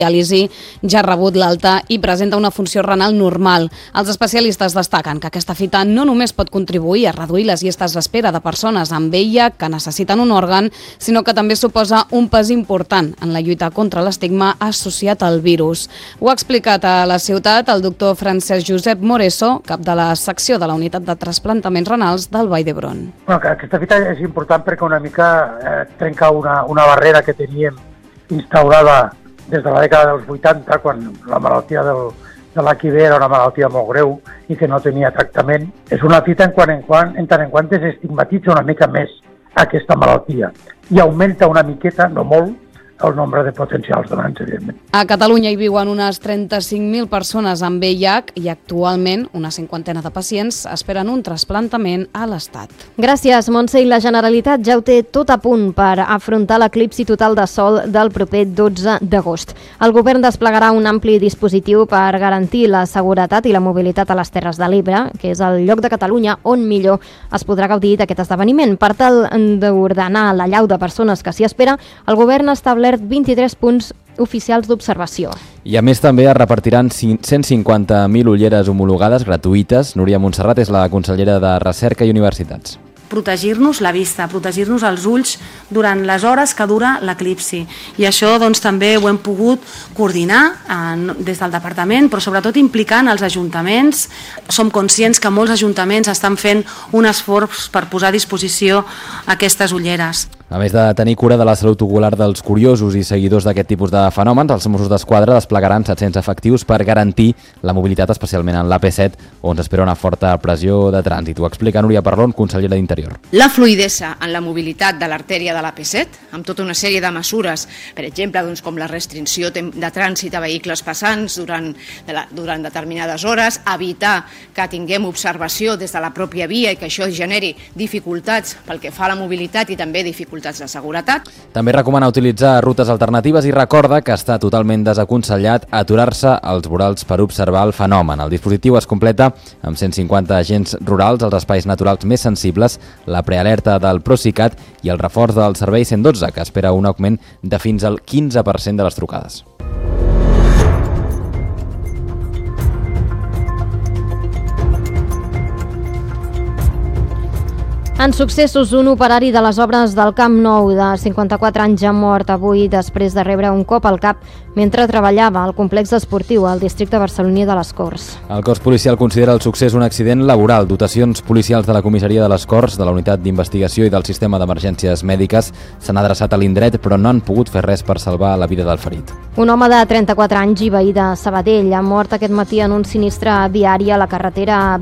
diàlisi ja ha rebut l'alta i presenta una funció renal normal. Els especialistes destaquen que aquesta fita no només pot contribuir a reduir les llistes d'espera de persones amb VIH que necessiten un òrgan, sinó que també suposa un pas important en la lluita contra l'estigma associat al virus. Ho ha explicat a la ciutat el doctor Francesc Josep Moreso, cap de la secció de la unitat de trasplantaments renals del Vall d'Hebron. Aquesta fita és important perquè una mica trenca una barrera que teníem instaurada des de la dècada dels 80, quan la malaltia de l'HIV era una malaltia molt greu i que no tenia tractament. És una fita en tant en quant desestigmatitza una mica més aquesta malaltia i augmenta una miqueta, no molt, el nombre de potencials donants, evidentment. A Catalunya hi viuen unes 35.000 persones amb VIH i actualment una 50 de pacients esperen un trasplantament a l'Estat. Gràcies, Montse. I la Generalitat ja ho té tot a punt per afrontar l'eclipsi total de sol del proper 12 d'agost. El govern desplegarà un ampli dispositiu per garantir la seguretat i la mobilitat a les Terres de l'Ebre, que és el lloc de Catalunya on millor es podrà gaudir d'aquest esdeveniment. Per tal d'ordenar l'allau de persones que s'hi espera, el govern ha establert 23 punts oficials d'observació. I a més també es repartiran 150.000 ulleres homologades gratuïtes. Núria Montserrat és la consellera de Recerca i Universitats. Protegir-nos la vista, protegir-nos els ulls durant les hores que dura l'eclipsi. I això doncs, també ho hem pogut coordinar des del departament, però sobretot implicant els ajuntaments. Som conscients que molts ajuntaments estan fent un esforç per posar a disposició aquestes ulleres. A més de tenir cura de la salut ocular dels curiosos i seguidors d'aquest tipus de fenòmens, els Mossos d'Esquadra desplegaran 700 efectius per garantir la mobilitat, especialment en l'AP7, on s'espera una forta pressió de trànsit. Ho explica Núria Parlon, consellera d'Interior. La fluïdesa en la mobilitat de l'artèria de l'AP7, amb tota una sèrie de mesures, per exemple, doncs, com la restricció de trànsit a vehicles passants durant determinades hores, evitar que tinguem observació des de la pròpia via i que això generi dificultats pel que fa a la mobilitat i també dificultats de seguretat. També recomana utilitzar rutes alternatives i recorda que està totalment desaconsellat aturar-se als vorals per observar el fenomen. El dispositiu es completa amb 150 agents rurals als espais naturals més sensibles, la prealerta del Procicat i el reforç del servei 112, que espera un augment de fins al 15% de les trucades. En successos, un operari de les obres del Camp Nou de 54 anys ha mort avui després de rebre un cop al cap mentre treballava al complex esportiu al districte barceloní de les Corts. El cos policial considera el succés un accident laboral. Dotacions policials de la comissaria de les Corts, de la unitat d'investigació i del sistema d'emergències mèdiques s'han adreçat a l'indret, però no han pogut fer res per salvar la vida del ferit. Un home de 34 anys i veí de Sabadell ha mort aquest matí en un sinistre viari a la carretera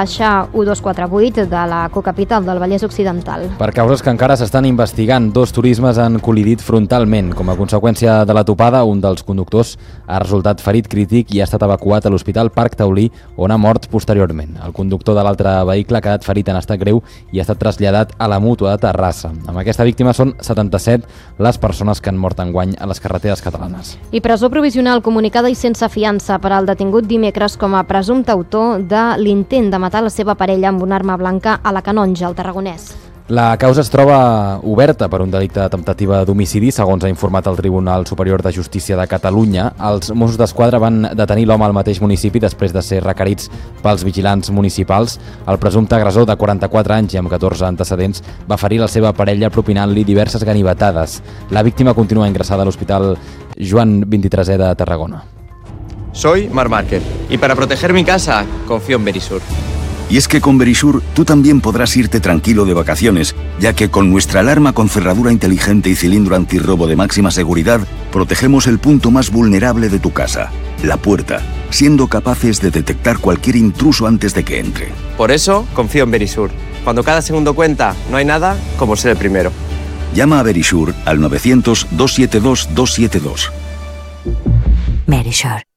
BB-1248 de la cocapital del Vallès Occidental. Per causes que encara s'estan investigant, 2 turismes han col·lidit frontalment. Com a conseqüència de la topada, un dels conductors ha resultat ferit crític i ha estat evacuat a l'Hospital Parc Taulí, on ha mort posteriorment. El conductor de l'altre vehicle ha quedat ferit en estat greu i ha estat traslladat a la Mútua de Terrassa. Amb aquesta víctima són 77 les persones que han mort enguany a les carreteres catalanes. I presó provisional comunicada i sense fiança per al detingut dimecres com a presumpte autor de l'intent de matar la seva parella amb una arma blanca a la Canonja, al Tarragonès. La causa es troba oberta per un delicte de temptativa d'homicidi, segons ha informat el Tribunal Superior de Justícia de Catalunya. Els Mossos d'Esquadra van detenir l'home al mateix municipi després de ser requerits pels vigilants municipals. El presumpte agressor, de 44 anys i amb 14 antecedents, va ferir la seva parella propinant-li diverses ganivetades. La víctima continua ingressada a l'Hospital Joan XXIII de Tarragona. Soy Marc Márquez y para proteger mi casa confío en Verisur. Y es que con Verisur tú también podrás irte tranquilo de vacaciones, ya que con nuestra alarma con cerradura inteligente y cilindro antirrobo de máxima seguridad, protegemos el punto más vulnerable de tu casa, la puerta, siendo capaces de detectar cualquier intruso antes de que entre. Por eso confío en Verisur. Cuando cada segundo cuenta, no hay nada como ser el primero. Llama a Verisur al 900 272 272. Verisur.